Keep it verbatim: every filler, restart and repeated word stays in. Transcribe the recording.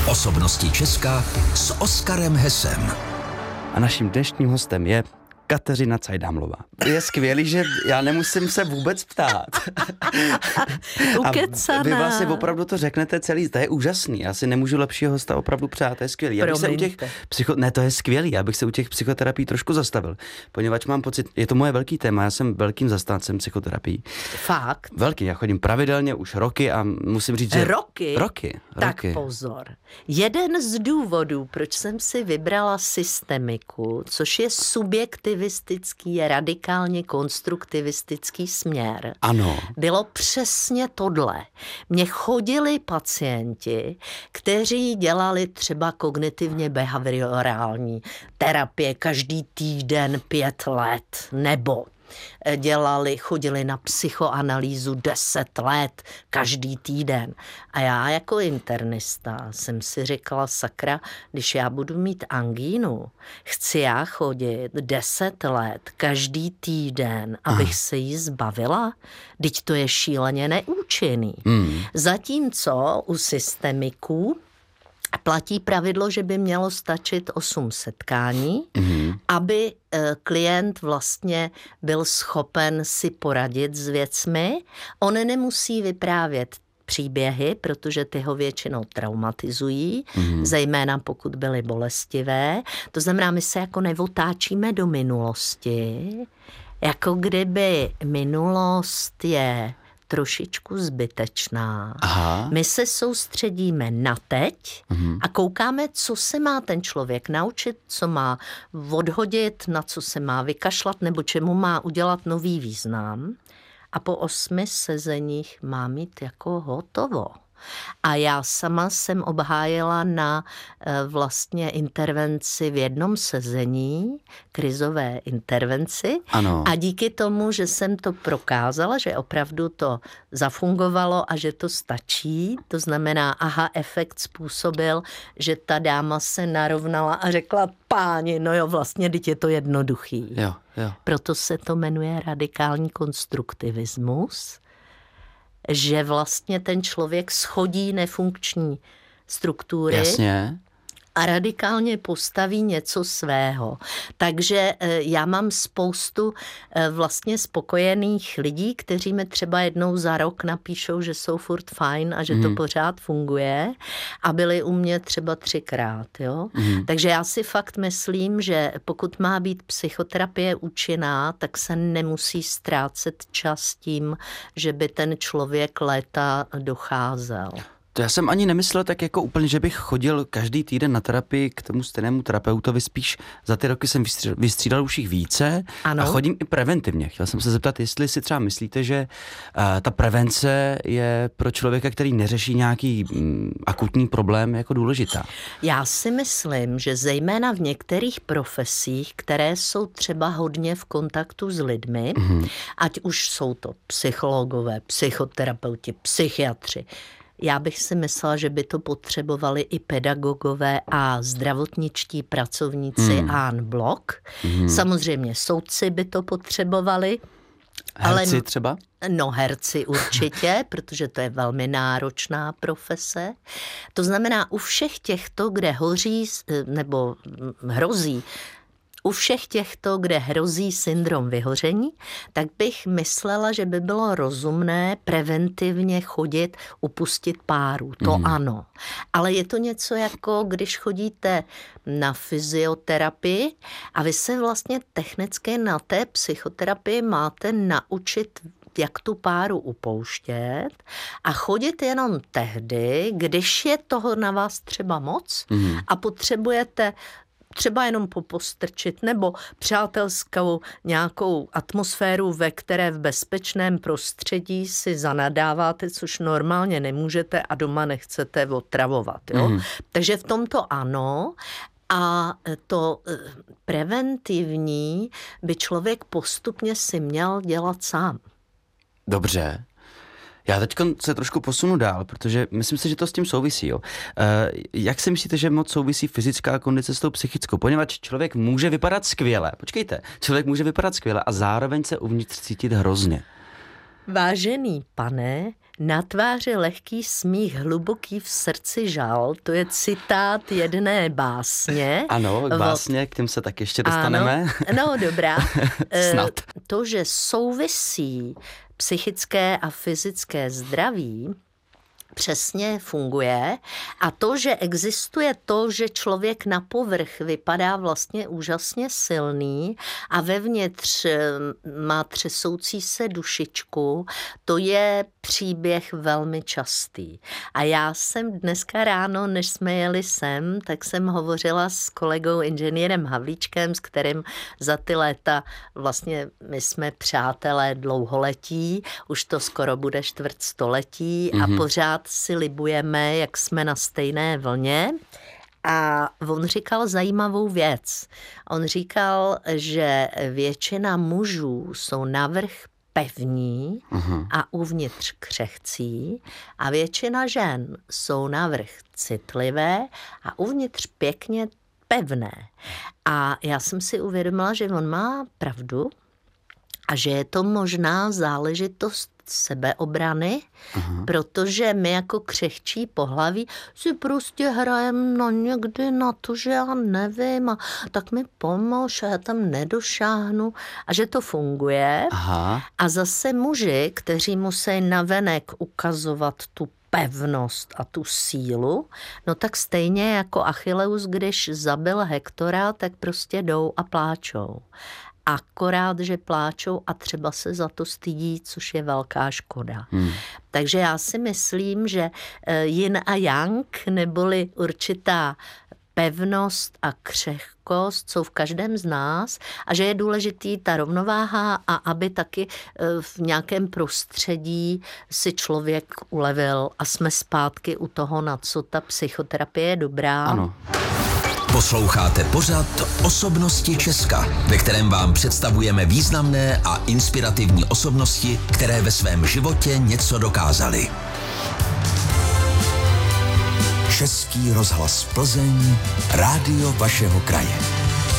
Osobnosti Česka s Oskarem Hesem. A naším dnešním hostem je Kateřina Cajdámlová. Je skvělý, že já nemusím se vůbec ptát. Ukecaná. A vy vlastně opravdu to řeknete celý, to je úžasný. Já si nemůžu lepšího hosta opravdu přát, to je skvělý. Já bych se u těch psycho... Ne, to je skvělý, já bych se u těch psychoterapií trošku zastavil, poněvadž mám pocit, je to moje velký téma, já jsem velkým zastáncem psychoterapii. Fakt? Velký, já chodím pravidelně už roky a musím říct, že... Roky? Roky. Tak roky. pozor. Jeden z důvodů, proč jsem si vybrala systemiku, což je subjektivistický, radikálně konstruktivistický směr. Ano. Bylo přesně tohle. Mně chodili pacienti, kteří dělali třeba kognitivně behaviorální terapie každý týden pět let, nebo dělali, chodili na psychoanalýzu deset let, každý týden. A já jako internista jsem si říkala, sakra, když já budu mít angínu, chci já chodit deset let, každý týden, abych Aha. se jí zbavila? Vždyť to je šíleně neúčinný. Mm. Zatímco u systemiků platí pravidlo, že by mělo stačit osm setkání, mm-hmm. aby e, klient vlastně byl schopen si poradit s věcmi. On nemusí vyprávět příběhy, protože ty ho většinou traumatizují, mm-hmm. zejména pokud byly bolestivé. To znamená, my se jako neotáčíme do minulosti, jako kdyby minulost je trošičku zbytečná. Aha. My se soustředíme na teď mhm. a koukáme, co se má ten člověk naučit, co má odhodit, na co se má vykašlat, nebo čemu má udělat nový význam. A po osmi sezeních má mít jako hotovo. A já sama jsem obhájila na vlastně intervenci v jednom sezení, krizové intervenci. Ano. A díky tomu, že jsem to prokázala, že opravdu to zafungovalo a že to stačí, to znamená, aha, efekt způsobil, že ta dáma se narovnala a řekla, páni, no jo, vlastně teď je to jednoduchý. Jo, jo. Proto se to jmenuje radikální konstruktivismus, že vlastně ten člověk shodí nefunkční struktury. Jasně. A radikálně postaví něco svého. Takže já mám spoustu vlastně spokojených lidí, kteří mi třeba jednou za rok napíšou, že jsou furt fajn a že mm. to pořád funguje a byli u mě třeba třikrát. Jo? Mm. Takže já si fakt myslím, že pokud má být psychoterapie účinná, tak se nemusí ztrácet čas tím, že by ten člověk léta docházel. To já jsem ani nemyslel tak jako úplně, že bych chodil každý týden na terapii k tomu stejnému terapeutovi, spíš za ty roky jsem vystřídal, vystřídal už jich více ano. a chodím i preventivně. Chtěl jsem se zeptat, jestli si třeba myslíte, že uh, ta prevence je pro člověka, který neřeší nějaký um, akutní problém, jako důležitá. Já si myslím, že zejména v některých profesích, které jsou třeba hodně v kontaktu s lidmi, mm-hmm. ať už jsou to psychologové, psychoterapeuti, psychiatři, já bych si myslela, že by to potřebovali i pedagogové a zdravotničtí pracovníci hmm. en bloc. Hmm. Samozřejmě soudci by to potřebovali. Herci ale, třeba? No herci určitě, protože to je velmi náročná profese. To znamená u všech těchto, kde hoří nebo hrozí U všech těchto, kde hrozí syndrom vyhoření, tak bych myslela, že by bylo rozumné preventivně chodit, upustit páru. To mm. ano. Ale je to něco jako, když chodíte na fyzioterapii a vy se vlastně technicky na té psychoterapii máte naučit, jak tu páru upouštět a chodit jenom tehdy, když je toho na vás třeba moc mm. a potřebujete třeba jenom popostrčit nebo přátelskou nějakou atmosféru, ve které v bezpečném prostředí si zanadáváte, což normálně nemůžete a doma nechcete otravovat. Jo? Mm. Takže v tomto ano. A to preventivní by člověk postupně si měl dělat sám. Dobře. Já teď se trošku posunu dál, protože myslím si, že to s tím souvisí. Jo. E, jak si myslíte, že moc souvisí fyzická kondice s tou psychickou? Poněvadž člověk může vypadat skvěle. Počkejte, člověk může vypadat skvěle a zároveň se uvnitř cítit hrozně. Vážený pane, na tváři lehký smích, hluboký v srdci žal, to je citát jedné básně. Ano, básně, k těm se tak ještě dostaneme. Ano, no dobrá. Snad. To, že souvisí psychické a fyzické zdraví, přesně funguje a to, že existuje to, že člověk na povrch vypadá vlastně úžasně silný a vevnitř má třesoucí se dušičku, to je příběh velmi častý. A já jsem dneska ráno, než jsme jeli sem, tak jsem hovořila s kolegou inženýrem Havlíčkem, s kterým za ty léta vlastně my jsme přátelé dlouholetí, už to skoro bude čtvrt století mm-hmm. a pořád si libujeme, jak jsme na stejné vlně. A on říkal zajímavou věc. On říkal, že většina mužů jsou navrch pevní uh-huh. a uvnitř křehcí a většina žen jsou navrch citlivé a uvnitř pěkně pevné. A já jsem si uvědomila, že on má pravdu a že je to možná záležitost sebeobrany, uh-huh. protože my jako křehčí pohlaví si prostě hrajeme na někdy na to, že já nevím a tak mi pomož a já tam nedošáhnu a že to funguje. Aha. A zase muži, kteří musí navenek ukazovat tu pevnost a tu sílu, no tak stejně jako Achilleus, když zabil Hektora, tak prostě jdou a pláčou. Akorát, že pláčou a třeba se za to stydí, což je velká škoda. Hmm. Takže já si myslím, že yin a yang, neboli určitá pevnost a křehkost jsou v každém z nás a že je důležitý ta rovnováha a aby taky v nějakém prostředí si člověk ulevil a jsme zpátky u toho, na co ta psychoterapie je dobrá. Ano. Posloucháte pořad Osobnosti Česka, ve kterém vám představujeme významné a inspirativní osobnosti, které ve svém životě něco dokázaly. Český rozhlas Plzeň, rádio vašeho kraje.